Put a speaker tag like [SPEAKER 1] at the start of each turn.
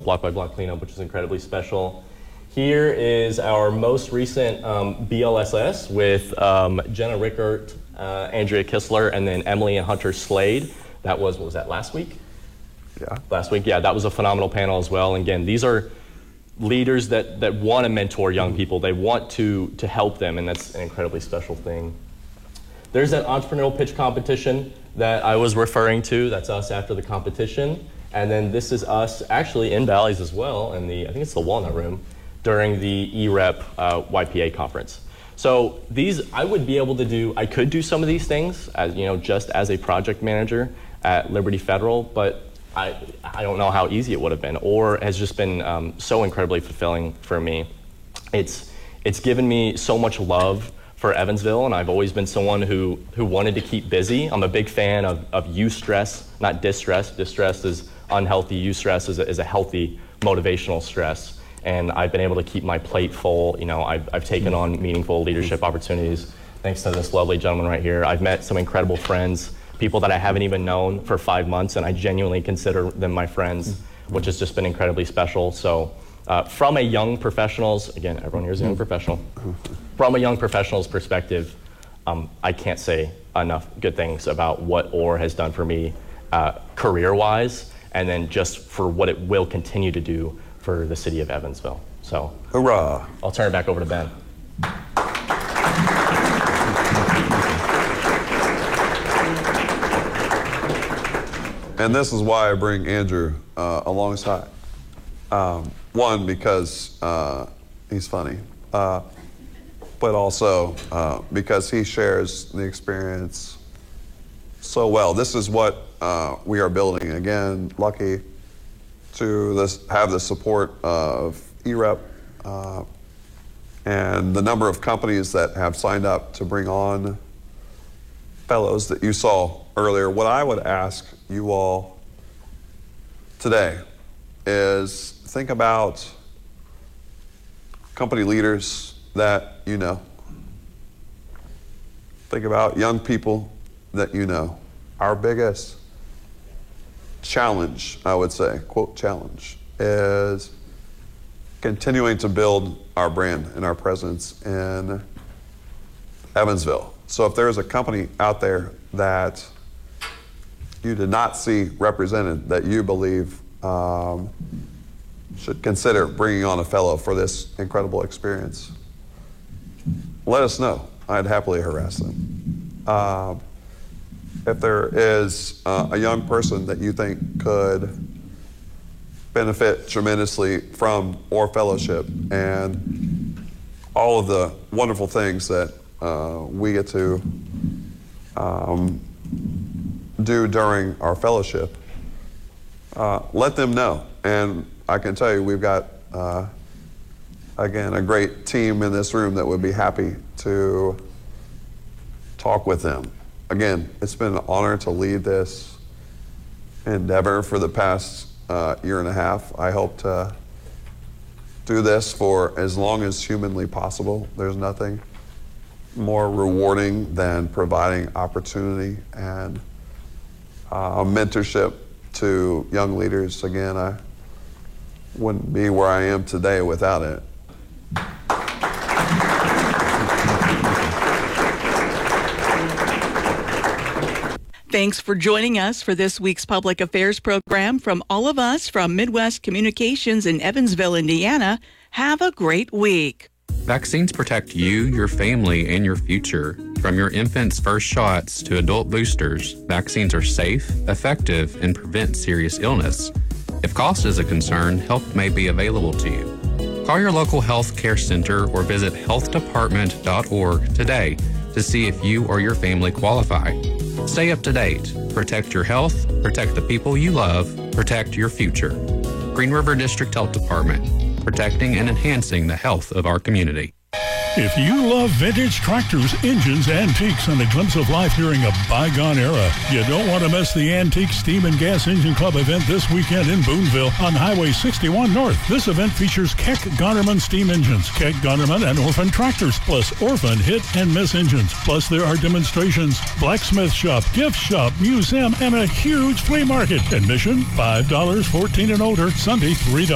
[SPEAKER 1] block-by-block cleanup, which is incredibly special. Here is our most recent BLSS with Jenna Rickert, Andrea Kistler, and then Emily and Hunter Slade. What was that, last week?
[SPEAKER 2] Yeah.
[SPEAKER 1] Last week, yeah, that was a phenomenal panel as well. And again, these are leaders that want to mentor young people. They want to help them, and that's an incredibly special thing. There's that entrepreneurial pitch competition that I was referring to. That's us after the competition. And then this is us actually in Bally's as well, in I think it's the Walnut Room, during the EREP YPA conference. So these, I could do some of these things as, just as a project manager at Liberty Federal, but I don't know how easy it would have been, or has just been so incredibly fulfilling for me. It's given me so much love for Evansville, and I've always been someone who wanted to keep busy. I'm a big fan of eustress, not distress. Distress is unhealthy. Eustress is a healthy motivational stress. And I've been able to keep my plate full. I've taken on meaningful leadership opportunities thanks to this lovely gentleman right here. I've met some incredible friends, people that I haven't even known for 5 months, and I genuinely consider them my friends, which has just been incredibly special. So from a young professional's, again, everyone here is a young professional. From a young professional's perspective, I can't say enough good things about what OR has done for me career-wise, and then just for what it will continue to do for the city of Evansville. So,
[SPEAKER 2] hurrah!
[SPEAKER 1] I'll turn it back over to Ben.
[SPEAKER 2] And this is why I bring Andrew alongside. One, because he's funny, but also because he shares the experience so well. This is what we are building. Again, lucky to have the support of EREP and the number of companies that have signed up to bring on fellows that you saw earlier. What I would ask you all today is think about company leaders that you know. Think about young people that you know. Our biggest challenge, I would say, quote challenge, is continuing to build our brand and our presence in Evansville. So if there is a company out there that you did not see represented that you believe should consider bringing on a fellow for this incredible experience, let us know. I'd happily harass them. If there is a young person that you think could benefit tremendously from OR Fellowship and all of the wonderful things that we get to do during our fellowship, let them know. And I can tell you we've got, again, a great team in this room that would be happy to talk with them. Again, it's been an honor to lead this endeavor for the past year and a half. I hope to do this for as long as humanly possible. There's nothing more rewarding than providing opportunity and mentorship to young leaders. Again, I wouldn't be where I am today without it.
[SPEAKER 3] Thanks for joining us for this week's Public Affairs program. From all of us from Midwest Communications in Evansville, Indiana, have a great week.
[SPEAKER 4] Vaccines protect you, your family, and your future. From your infant's first shots to adult boosters, vaccines are safe, effective, and prevent serious illness. If cost is a concern, help may be available to you. Call your local health care center or visit healthdepartment.org today to see if you or your family qualify. Stay up to date. Protect your health, protect the people you love, protect your future. Green River District Health Department, protecting and enhancing the health of our community.
[SPEAKER 5] If you love vintage tractors, engines, antiques, and a glimpse of life during a bygone era, you don't want to miss the Antique Steam and Gas Engine Club event this weekend in Boonville on Highway 61 North. This event features Keck Gonnerman steam engines, Keck Gonnerman and Orphan tractors, plus Orphan hit and miss engines. Plus there are demonstrations, blacksmith shop, gift shop, museum, and a huge flea market. Admission $5, 14 and older, Sunday $3.